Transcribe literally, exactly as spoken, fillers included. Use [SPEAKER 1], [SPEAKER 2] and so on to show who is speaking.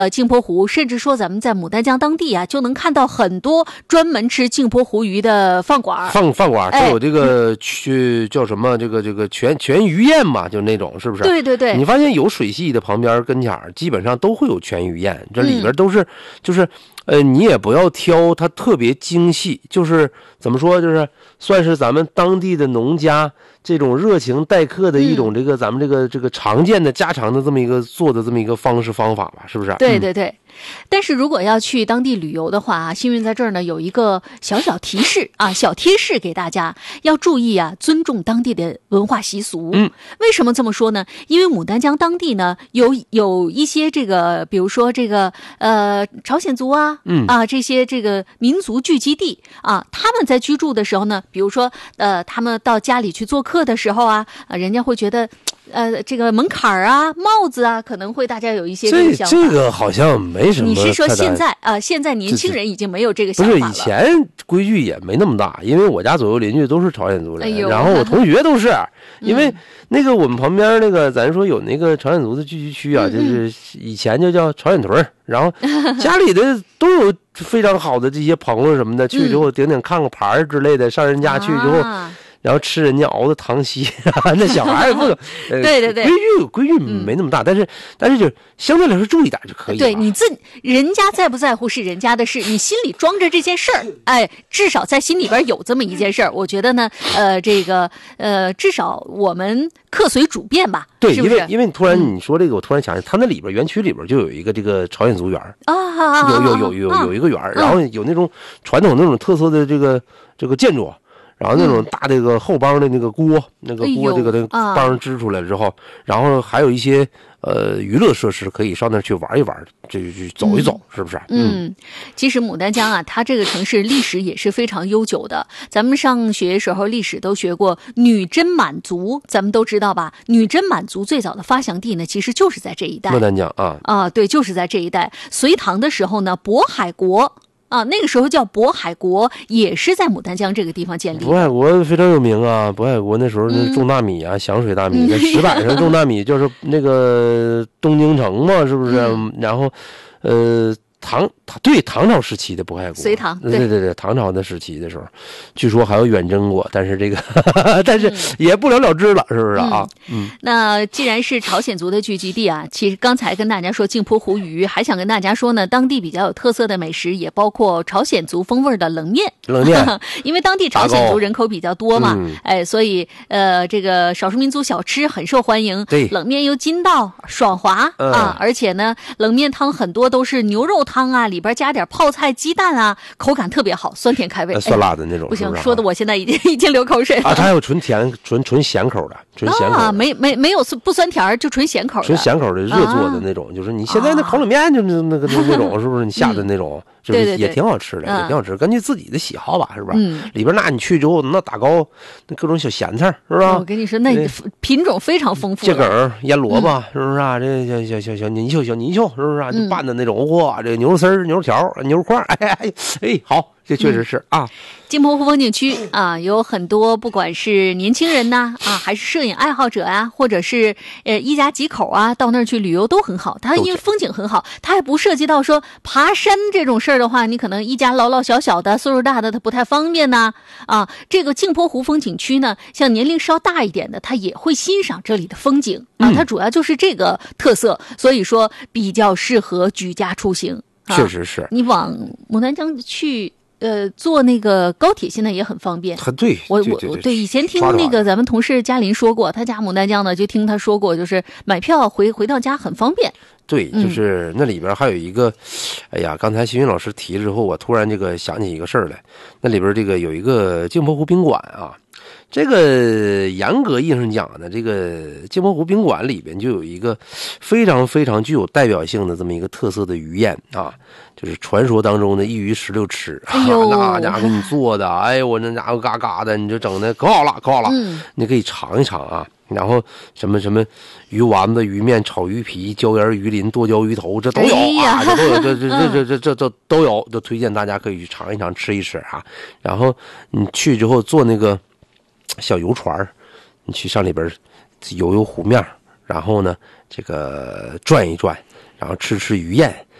[SPEAKER 1] 呃，镜泊湖，甚至说咱们在牡丹江当地啊，就能看到很多专门吃镜泊湖鱼的饭馆。
[SPEAKER 2] 饭饭馆都有这个去、哎、叫什么？这个这个全全鱼宴嘛，就那种，是不是？
[SPEAKER 1] 对对对。
[SPEAKER 2] 你发现有水系的旁边跟前基本上都会有全鱼宴，这里边都是、嗯、就是。呃，你也不要挑它特别精细，就是怎么说，就是算是咱们当地的农家这种热情待客的一种这个、嗯、咱们这个这个常见的家常的这么一个做的这么一个方式方法吧，是不是？
[SPEAKER 1] 对对对。嗯、但是如果要去当地旅游的话啊，幸运在这儿呢有一个小小提示啊，小贴士给大家，要注意啊，尊重当地的文化习俗。
[SPEAKER 2] 嗯，
[SPEAKER 1] 为什么这么说呢？因为牡丹江当地呢有有一些这个，比如说这个呃朝鲜族啊。
[SPEAKER 2] 嗯
[SPEAKER 1] 啊，这些这个民族聚集地啊，他们在居住的时候呢，比如说呃，他们到家里去做客的时候啊，啊，人家会觉得，呃，这个门槛啊、帽子啊，可能会大家有一些这个想法。
[SPEAKER 2] 这这个好像没什么。
[SPEAKER 1] 你是说现在啊、呃？现在年轻人已经没有这个想法了。
[SPEAKER 2] 不是，以前规矩也没那么大，因为我家左右邻居都是朝鲜族人，
[SPEAKER 1] 哎、
[SPEAKER 2] 然后我同学都是，因为
[SPEAKER 1] 嗯、
[SPEAKER 2] 那个我们旁边那个咱说有那个朝鲜族的聚居区啊，
[SPEAKER 1] 嗯、
[SPEAKER 2] 就是以前就叫朝鲜屯，然后家里的都有非常好的这些朋友什么的，去之后顶顶看个牌之类的，上人家去之后。啊，然后吃人家熬的糖稀，那小孩也不懂。
[SPEAKER 1] 呃、对对对，
[SPEAKER 2] 规矩规矩没那么大，嗯、但是但是就相对来说注意点就可以了。
[SPEAKER 1] 对，你自人家在不在乎是人家的事，你心里装着这件事儿，哎，至少在心里边有这么一件事儿。我觉得呢，呃，这个呃，至少我们客随主便吧。
[SPEAKER 2] 对，
[SPEAKER 1] 是不是？
[SPEAKER 2] 因为因为突然你说这个，嗯、我突然想起，他那里边园区里边就有一个这个朝鲜族园
[SPEAKER 1] 啊，
[SPEAKER 2] 有有有有有一个园，啊、然后有那种传统那种特色的这个这个建筑。然后那种大这个后帮的那个锅，嗯、那个锅这个这个帮支出来之后，啊、然后还有一些呃娱乐设施可以上那儿去玩一玩，就去走一走，嗯、是不是？
[SPEAKER 1] 嗯，其实牡丹江啊，它这个城市历史也是非常悠久的。咱们上学时候历史都学过女真满族，咱们都知道吧？女真满族最早的发祥地呢，其实就是在这一带。
[SPEAKER 2] 牡丹江啊
[SPEAKER 1] 啊，对，就是在这一带。隋唐的时候呢，渤海国。啊，那个时候叫渤海国，也是在牡丹江这个地方建立的。
[SPEAKER 2] 渤海国非常有名啊，渤海国那时候那种大米啊，响、嗯、水大米，在石板上种大米，就是那个东京城嘛，是不是？嗯、然后，呃。唐对唐朝时期的渤海国，
[SPEAKER 1] 隋唐
[SPEAKER 2] 对对对对，唐朝的时期的时候，据说还有远征过，但是这个，但是也不了了之了，是不是啊？
[SPEAKER 1] 嗯，那既然是朝鲜族的聚集地啊，其实刚才跟大家说镜泊湖鱼，还想跟大家说呢，当地比较有特色的美食也包括朝鲜族风味的冷面，
[SPEAKER 2] 冷面，
[SPEAKER 1] 因为当地朝鲜族人口比较多嘛，
[SPEAKER 2] 嗯、
[SPEAKER 1] 哎，所以呃，这个少数民族小吃很受欢迎，
[SPEAKER 2] 对，
[SPEAKER 1] 冷面又筋道爽滑、
[SPEAKER 2] 嗯、
[SPEAKER 1] 啊，而且呢，冷面汤很多都是牛肉汤啊，里边加点泡菜、鸡蛋啊，口感特别好，酸甜开胃，
[SPEAKER 2] 酸辣的那种。
[SPEAKER 1] 哎、不行，
[SPEAKER 2] 是是
[SPEAKER 1] 说的我现在已经已经流口水了。
[SPEAKER 2] 啊，它还有纯甜、纯纯咸口的，纯咸口的。
[SPEAKER 1] 啊，没没没有不酸甜，就纯咸口的。
[SPEAKER 2] 纯咸口的热做的那种，啊、就是你现在那烤冷面就是那个、啊、那种，是不是你下的那种？
[SPEAKER 1] 嗯、
[SPEAKER 2] 是不是
[SPEAKER 1] 对对对
[SPEAKER 2] 也挺好吃的，
[SPEAKER 1] 嗯、
[SPEAKER 2] 也挺好吃，根据自己的喜好吧，是不是？
[SPEAKER 1] 嗯，
[SPEAKER 2] 里边那你去之后，那打糕，那各种小咸菜，是吧？
[SPEAKER 1] 我跟你说，那品种非常丰富。
[SPEAKER 2] 桔梗、腌萝卜，嗯、是不是啊？这小小小小泥鳅、小泥鳅，是不是啊？就拌的那种，哇，这个牛肉丝儿、牛肉条、牛肉块，哎哎哎，好。这确实是啊，
[SPEAKER 1] 镜泊湖风景区啊，有很多不管是年轻人呐啊，还是摄影爱好者啊，或者是呃一家几口啊，到那儿去旅游都很好。它因为风景很好，它还不涉及到说爬山这种事儿的话，你可能一家老老小小的、岁数大的，它不太方便呐啊。这个镜泊湖风景区呢，像年龄稍大一点的，他也会欣赏这里的风景啊，它主要就是这个特色，所以说比较适合举家出行。啊、
[SPEAKER 2] 确实是，
[SPEAKER 1] 你往牡丹江去。呃，坐那个高铁现在也很方便。
[SPEAKER 2] 对，
[SPEAKER 1] 我我我对以前听那个咱们同事嘉林说过，他家牡丹江呢，就听他说过，就是买票回回到家很方便。
[SPEAKER 2] 对，就是那里边还有一个，嗯、哎呀，刚才新云老师提了之后，我突然这个想起一个事儿来，那里边这个有一个镜泊湖宾馆啊。这个严格意义上讲呢，这个镜泊湖宾馆里边就有一个非常非常具有代表性的这么一个特色的鱼宴啊，就是传说当中的一鱼十六吃，
[SPEAKER 1] 哎呦，
[SPEAKER 2] 那家伙你做的，哎呦我那家伙嘎嘎的，你就整的可好了，可好了，
[SPEAKER 1] 嗯，
[SPEAKER 2] 你可以尝一尝啊。然后什么什么鱼丸子、鱼面、炒鱼皮、椒盐鱼鳞、剁椒鱼头，这都有啊，这都有，这这这这这这这都有，就推荐大家可以去尝一尝、吃一吃啊。然后你去之后坐那个小游船，你去上里边游游湖面，然后呢这个转一转， 然后吃吃鱼宴，